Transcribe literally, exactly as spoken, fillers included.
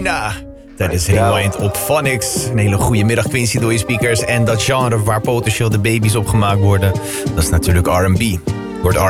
China. Tijdens Rewind op Phonics. Een hele goede middag, Quincy, door je speakers. En dat genre waar potentieel de baby's op gemaakt worden, dat is natuurlijk R en B. Je hoort R